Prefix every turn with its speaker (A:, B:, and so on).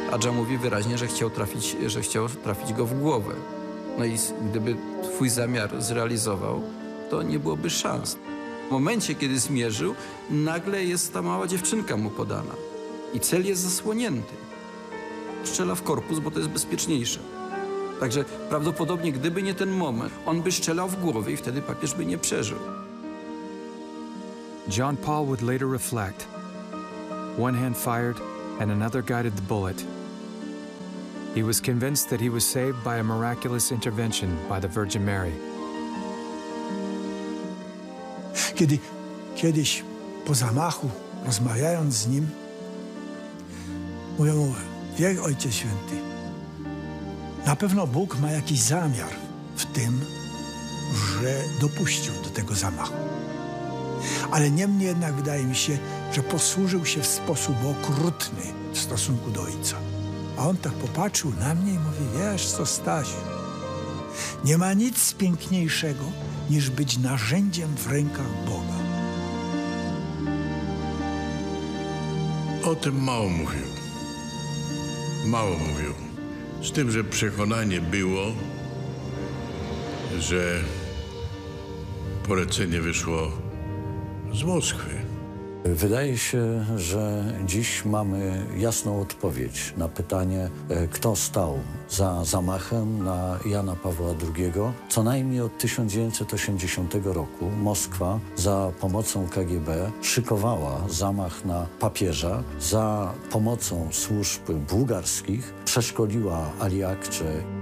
A: Adża mówi wyraźnie, że chciał trafić go w głowę. No i gdyby twój zamiar zrealizował, to nie byłoby szans. W momencie, kiedy zmierzył, nagle jest ta mała dziewczynka mu podana. I cel jest zasłonięty. Strzela w korpus, bo to jest bezpieczniejsze. Także prawdopodobnie, gdyby nie ten moment, on by strzelał w głowę i wtedy papież by nie przeżył.
B: John Paul would later reflect. One hand fired and another guided the bullet. He was convinced that he was saved by a miraculous intervention by the Virgin Mary.
C: Kiedy kiedyś po zamachu, rozmawiając z nim, mówię mu: wie, Ojcze Święty, na pewno Bóg ma jakiś zamiar w tym, że dopuścił do tego zamachu. Ale niemniej jednak wydaje mi się, że posłużył się w sposób okrutny w stosunku do Ojca. A on tak popatrzył na mnie i mówi: wiesz co, Stasiu, nie ma nic piękniejszego, niż być narzędziem w rękach Boga.
D: O tym mało mówił. Mało mówił. Z tym, że przekonanie było, że polecenie wyszło z Moskwy.
E: Wydaje się, że dziś mamy jasną odpowiedź na pytanie, kto stał za zamachem na Jana Pawła II. Co najmniej od 1980 roku Moskwa za pomocą KGB szykowała zamach na papieża. Za pomocą służb bułgarskich przeszkoliła Ali Akcze.